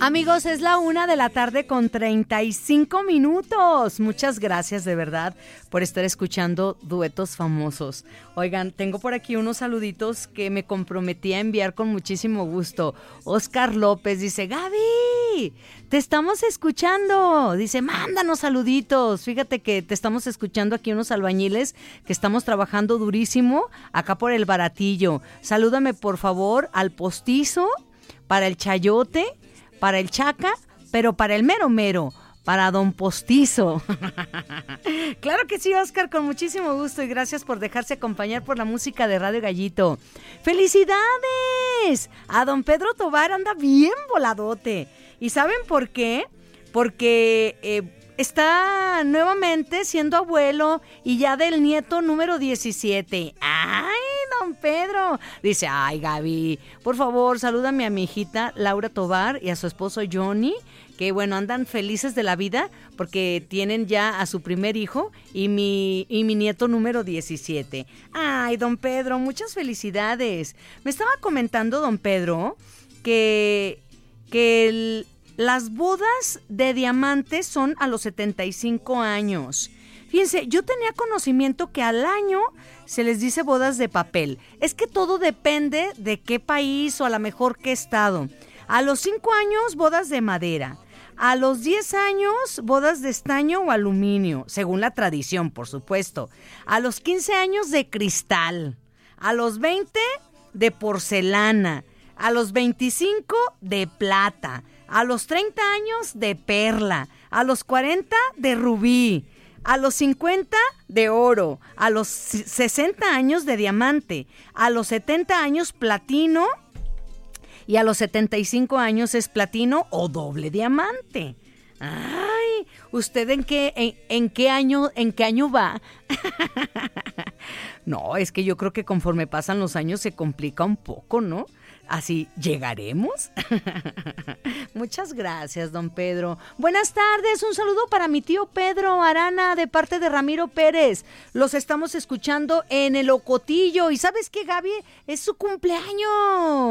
Amigos, es la 1:35 p.m. Muchas gracias de verdad por estar escuchando Duetos Famosos. Oigan, tengo por aquí unos saluditos que me comprometí a enviar con muchísimo gusto. Oscar López dice: Gaby, te estamos escuchando. Dice: mándanos saluditos. Fíjate que te estamos escuchando aquí unos albañiles que estamos trabajando durísimo acá por el Baratillo. Salúdame por favor al Postizo, para el Chayote, para el Chaca, pero para el mero mero, para Don Postizo. Claro que sí, Oscar, con muchísimo gusto, y gracias por dejarse acompañar por la música de Radio Gallito. ¡Felicidades! A Don Pedro Tobar anda bien voladote. ¿Y saben por qué? Porque está nuevamente siendo abuelo y ya del nieto número 17. ¡Ay, Don Pedro! Dice: ay, Gaby, por favor, salúdame a mi hijita Laura Tobar y a su esposo Johnny, que bueno, andan felices de la vida porque tienen ya a su primer hijo y mi nieto número 17. Ay, Don Pedro, muchas felicidades. Me estaba comentando Don Pedro que las bodas de diamantes son a los 75 años. Fíjense, yo tenía conocimiento que al año se les dice bodas de papel. Es que todo depende de qué país o a lo mejor qué estado. A los 5 años, bodas de madera. A los 10 años, bodas de estaño o aluminio, según la tradición, por supuesto. A los 15 años, de cristal. A los 20, de porcelana. A los 25, de plata. A los 30 años, de perla. A los 40, de rubí. A los 50, de oro. A los 60 años, de diamante. A los 70 años, platino. Y a los 75 años es platino o doble diamante. Ay, ¿usted en qué año va? No, es que yo creo que conforme pasan los años se complica un poco, ¿no? Así, ¿llegaremos? Muchas gracias, Don Pedro. Buenas tardes, un saludo para mi tío Pedro Arana de parte de Ramiro Pérez. Los estamos escuchando en el Ocotillo. ¿Y sabes qué, Gaby? Es su cumpleaños.